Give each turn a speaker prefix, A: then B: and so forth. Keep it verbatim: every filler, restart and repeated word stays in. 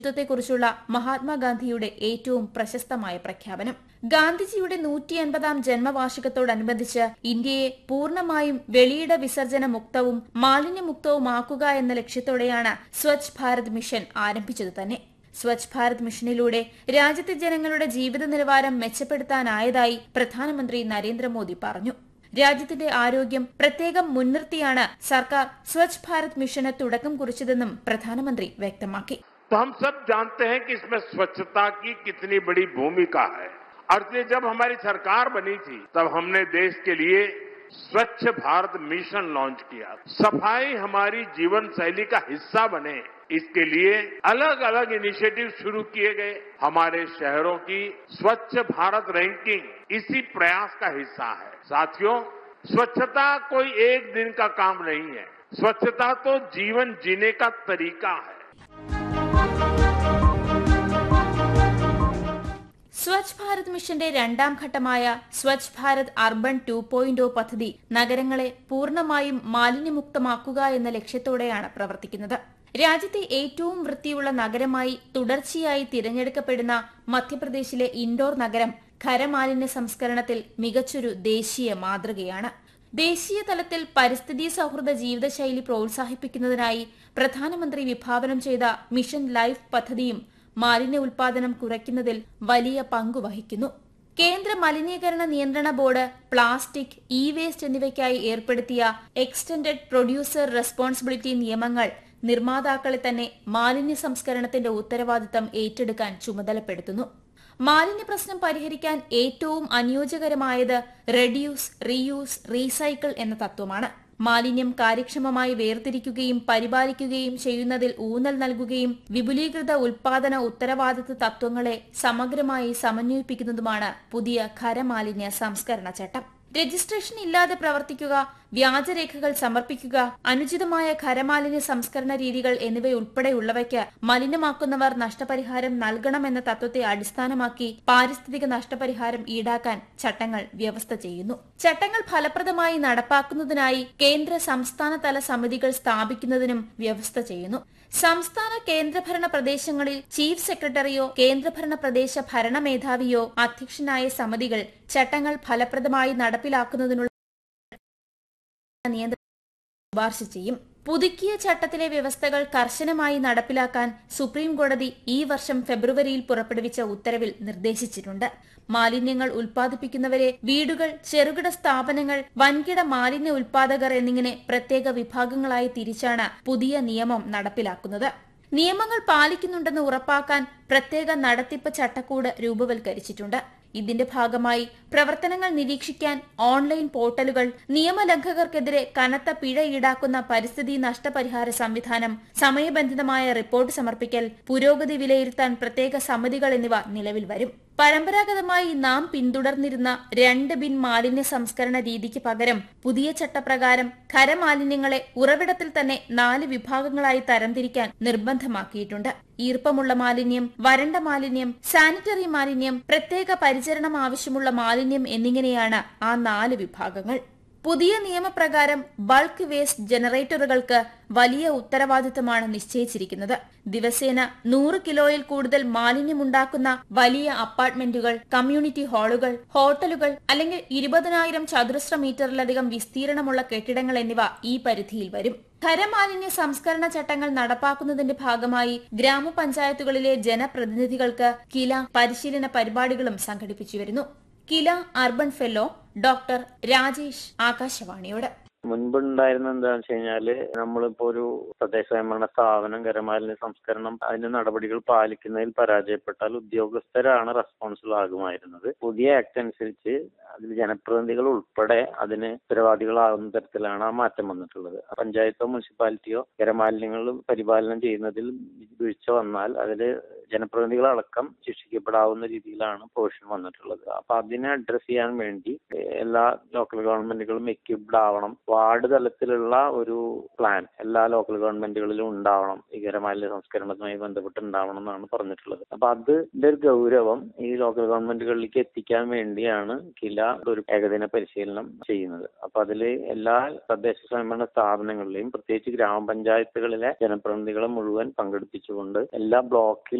A: ത്വത്തെക്കുറിച്ചുള്ള മഹാത്മാഗാന്ധിയുടെ ഏറ്റവും പ്രശസ്തമായ പ്രഖ്യാപനം. ഗാന്ധിജിയുടെ നൂറ്റി അൻപതാം ജന്മവാർഷികത്തോടനുബന്ധിച്ച് ഇന്ത്യയെ പൂർണ്ണമായും വെളിയിട വിസർജന മുക്തവും മാലിന്യമുക്തവുമാക്കുക എന്ന ലക്ഷ്യത്തോടെയാണ് സ്വച്ഛ് ഭാരത് മിഷൻ ആരംഭിച്ചത് തന്നെ. സ്വച്ഛ് ഭാരത് മിഷനിലൂടെ രാജ്യത്തെ ജനങ്ങളുടെ ജീവിത നിലവാരം മെച്ചപ്പെടുത്താനായതായി പ്രധാനമന്ത്രി നരേന്ദ്രമോദി പറഞ്ഞു. രാജ്യത്തിന്റെ ആരോഗ്യം പ്രത്യേകം മുൻനിർത്തിയാണ് സർക്കാർ സ്വച്ഛ് ഭാരത് മിഷന് തുടക്കം കുറിച്ചതെന്നും പ്രധാനമന്ത്രി വ്യക്തമാക്കി.
B: तो हम सब जानते हैं कि इसमें स्वच्छता की कितनी बड़ी भूमिका है और ये जब हमारी सरकार बनी थी तब हमने देश के लिए स्वच्छ भारत मिशन लॉन्च किया. सफाई हमारी जीवन शैली का हिस्सा बने, इसके लिए अलग अलग इनिशिएटिव शुरू किए गए. हमारे शहरों की स्वच्छ भारत रैंकिंग इसी प्रयास का हिस्सा है. साथियों, स्वच्छता कोई एक दिन का काम नहीं है. स्वच्छता तो जीवन जीने का तरीका है.
A: സ്വച്ഛ് ഭാരത് മിഷന്റെ രണ്ടാം ഘട്ടമായ Swachh Bharat urban two point പദ്ധതി നഗരങ്ങളെ പൂർണ്ണമായും മാലിന്യമുക്തമാക്കുക എന്ന ലക്ഷ്യത്തോടെയാണ് പ്രവർത്തിക്കുന്നത്. രാജ്യത്തെ ഏറ്റവും വൃത്തിയുള്ള നഗരമായി തുടർച്ചയായി തിരഞ്ഞെടുക്കപ്പെടുന്ന മധ്യപ്രദേശിലെ ഇൻഡോർ നഗരം ഖരമാലിന്യ സംസ്കരണത്തിൽ മികച്ചൊരു ദേശീയ മാതൃകയാണ്. ദേശീയ തലത്തിൽ പരിസ്ഥിതി സൌഹൃദ ജീവിതശൈലി പ്രോത്സാഹിപ്പിക്കുന്നതിനായി പ്രധാനമന്ത്രി വിഭാവനം ചെയ്ത മിഷൻ ലൈഫ് പദ്ധതിയും മാലിന്യ ഉൽപാദനം കുറയ്ക്കുന്നതിൽ വലിയ പങ്കുവഹിക്കുന്നു. കേന്ദ്ര മലിനീകരണ നിയന്ത്രണ ബോർഡ് പ്ലാസ്റ്റിക്, ഇ വേസ്റ്റ് എന്നിവയ്ക്കായി ഏർപ്പെടുത്തിയ എക്സ്റ്റൻഡഡ് പ്രൊഡ്യൂസർ റെസ്പോൺസിബിലിറ്റി നിയമങ്ങൾ നിർമ്മാതാക്കളെ തന്നെ മാലിന്യ സംസ്കരണത്തിന്റെ ഉത്തരവാദിത്തം ഏറ്റെടുക്കാൻ ചുമതലപ്പെടുത്തുന്നു. മാലിന്യ പ്രശ്നം പരിഹരിക്കാൻ ഏറ്റവും അനുയോജ്യകരമായത് റെഡ്യൂസ്, റീയൂസ്, റീസൈക്കിൾ എന്ന തത്വമാണ്. മാലിന്യം കാര്യക്ഷമമായി വേർതിരിക്കുകയും പരിപാലിക്കുകയും ചെയ്യുന്നതിൽ ഊന്നൽ നൽകുകയും വിപുലീകൃത ഉൽപാദന ഉത്തരവാദിത്ത തത്വങ്ങളെ സമഗ്രമായി സമന്വയിപ്പിക്കുന്നതുമാണ് പുതിയ ഖരമാലിന്യ സംസ്കരണ ചട്ടം. രജിസ്ട്രേഷൻ ഇല്ലാതെ പ്രവർത്തിക്കുക, വ്യാജരേഖകൾ സമർപ്പിക്കുക, അനുചിതമായ ഖരമാലിന്യ സംസ്കരണ രീതികൾ എന്നിവയുൾപ്പെടെയുള്ളവയ്ക്ക് മലിനമാക്കുന്നവർ നഷ്ടപരിഹാരം നൽകണമെന്ന തത്വത്തെ അടിസ്ഥാനമാക്കി പാരിസ്ഥിതിക നഷ്ടപരിഹാരം ഈടാക്കാൻ ചട്ടങ്ങൾ വ്യവസ്ഥ ചെയ്യുന്നു. ചട്ടങ്ങൾ ഫലപ്രദമായി നടപ്പാക്കുന്നതിനായി കേന്ദ്ര സംസ്ഥാന തല സമിതികൾ സ്ഥാപിക്കുന്നതിനും വ്യവസ്ഥ ചെയ്യുന്നു. സംസ്ഥാന കേന്ദ്രഭരണ പ്രദേശങ്ങളിൽ ചീഫ് സെക്രട്ടറിയോ കേന്ദ്രഭരണ പ്രദേശ ഭരണമേധാവിയോ അധ്യക്ഷനായ സമിതികൾ ചട്ടങ്ങൾ ഫലപ്രദമായി നടപ്പിലാക്കുന്നതിനുള്ള നിയന്ത്രണം ശുപാർശ ചെയ്യും. പുതുക്കിയ ചട്ടത്തിലെ വ്യവസ്ഥകൾ കർശനമായി നടപ്പിലാക്കാൻ സുപ്രീം കോടതി ഈ വർഷം ഫെബ്രുവരിയിൽ പുറപ്പെടുവിച്ച ഉത്തരവിൽ നിർദ്ദേശിച്ചിട്ടുണ്ട്. മാലിന്യങ്ങൾ ഉൽപ്പാദിപ്പിക്കുന്നവരെ വീടുകൾ, ചെറുകിട സ്ഥാപനങ്ങൾ, വൻകിട മാലിന്യ ഉൽപ്പാദകർ എന്നിങ്ങനെ പ്രത്യേക വിഭാഗങ്ങളായി തിരിച്ചാണ് പുതിയ നിയമം നടപ്പിലാക്കുന്നത്. നിയമങ്ങൾ പാലിക്കുന്നുണ്ടെന്ന് ഉറപ്പാക്കാൻ പ്രത്യേക നടത്തിപ്പ് ചട്ടക്കൂട് രൂപവൽക്കരിച്ചിട്ടുണ്ട്. ഇതിന്റെ ഭാഗമായി പ്രവർത്തനങ്ങൾ നിരീക്ഷിക്കാൻ ഓൺലൈൻ പോർട്ടലുകൾ, നിയമലംഘകർക്കെതിരെ കനത്ത പിഴ ഈടാക്കുന്ന പരിസ്ഥിതി നഷ്ടപരിഹാര സംവിധാനം, സമയബന്ധിതമായ റിപ്പോർട്ട് സമർപ്പിക്കൽ, പുരോഗതി വിലയിരുത്താൻ പ്രത്യേക സമിതികൾ എന്നിവ നിലവിൽ വരും. പരമ്പരാഗതമായി നാം പിന്തുടർന്നിരുന്ന രണ്ട് ബിൻ മാലിന്യ സംസ്കരണ രീതിക്ക് പകരം പുതിയ ചട്ടപ്രകാരം ഖരമാലിന്യങ്ങളെ ഉറവിടത്തിൽ തന്നെ നാല് വിഭാഗങ്ങളായി തരംതിരിക്കാൻ നിർബന്ധമാക്കിയിട്ടുണ്ട്. ഈർപ്പമുള്ള മാലിന്യം, വരണ്ട മാലിന്യം, സാനിറ്ററി മാലിന്യം, പ്രത്യേക പരിചരണം ആവശ്യമുള്ള മാലിന്യം എന്നിങ്ങനെയാണ് ആ നാല് വിഭാഗങ്ങൾ. പുതിയ നിയമപ്രകാരം ബൾക്ക് വേസ്റ്റ് ജനറേറ്ററുകൾക്ക് വലിയ ഉത്തരവാദിത്തമാണ് നിശ്ചയിച്ചിരിക്കുന്നത്. ദിവസേന നൂറ് കിലോയിൽ കൂടുതൽ മാലിന്യമുണ്ടാക്കുന്ന വലിയ അപ്പാർട്ട്മെന്റുകൾ, കമ്മ്യൂണിറ്റി ഹാളുകൾ, ഹോട്ടലുകൾ അല്ലെങ്കിൽ ഇരുപതിനായിരം ചതുരശ്ര മീറ്ററിലധികം വിസ്തീർണമുള്ള കെട്ടിടങ്ങൾ എന്നിവ ഈ പരിധിയിൽ വരും. ഖരമാലിന്യ സംസ്കരണ ചട്ടങ്ങൾ നടപ്പാക്കുന്നതിന്റെ ഭാഗമായി ഗ്രാമപഞ്ചായത്തുകളിലെ ജനപ്രതിനിധികൾക്ക് കില പരിശീലന പരിപാടികളും സംഘടിപ്പിച്ചുവരുന്നു. കില അർബൻ ഫെല്ലോ ഡോക്ടർ രാജേഷ് ആകാശവാണിയോട്.
C: മുൻപുണ്ടായിരുന്ന എന്താണെന്ന് വെച്ച് കഴിഞ്ഞാല് നമ്മളിപ്പോ ഒരു തദ്ദേശ സ്വയംഭരണ സ്ഥാപനം ഖരമാലിന്യ സംസ്കരണം അതിന്റെ നടപടികൾ പാലിക്കുന്നതിൽ പരാജയപ്പെട്ടാൽ ഉദ്യോഗസ്ഥരാണ് റെസ്പോൺസിബിൾ ആകുമായിരുന്നത്. പുതിയ ആക്ട് അനുസരിച്ച് അതിൽ ജനപ്രതിനിധികൾ ഉൾപ്പെടെ അതിന് ഉത്തരവാദികളാകുന്ന തരത്തിലാണ് ആ മാറ്റം വന്നിട്ടുള്ളത്. പഞ്ചായത്തോ മുനിസിപ്പാലിറ്റിയോ ഖരമാലിന്യങ്ങൾ പരിപാലനം ചെയ്യുന്നതിൽ വീഴ്ച വന്നാൽ അതിൽ ജനപ്രതിനിധികളടക്കം ശിക്ഷിക്കപ്പെടാവുന്ന രീതിയിലാണ് പ്രൊവിഷൻ വന്നിട്ടുള്ളത്. അപ്പൊ അതിനെ അഡ്രസ് ചെയ്യാൻ വേണ്ടി എല്ലാ ലോക്കൽ ഗവൺമെന്റുകളും എക്യുപ്ഡ് ആവണം. വാർഡ് തലത്തിലുള്ള ഒരു പ്ലാൻ എല്ലാ ലോക്കൽ ഗവൺമെന്റുകളിലും ഉണ്ടാവണം. ഈ ഖരമാലിന്യ സംസ്കരണവുമായി ബന്ധപ്പെട്ട് ഉണ്ടാവണം എന്നാണ് പറഞ്ഞിട്ടുള്ളത്. അപ്പൊ അതിന്റെ ഒരു ഗൗരവം ഈ ലോക്കൽ ഗവൺമെന്റുകളിലേക്ക് എത്തിക്കാൻ വേണ്ടിയാണ് കില ഒരു ഏകദിന പരിശീലനം ചെയ്യുന്നത്. അപ്പൊ അതിൽ എല്ലാ തദ്ദേശ സ്വയംഭരണ സ്ഥാപനങ്ങളിലെയും പ്രത്യേകിച്ച് ഗ്രാമപഞ്ചായത്തുകളിലെ ജനപ്രതിനിധികളെ മുഴുവൻ പങ്കെടുപ്പിച്ചുകൊണ്ട് എല്ലാ ബ്ലോക്കിൽ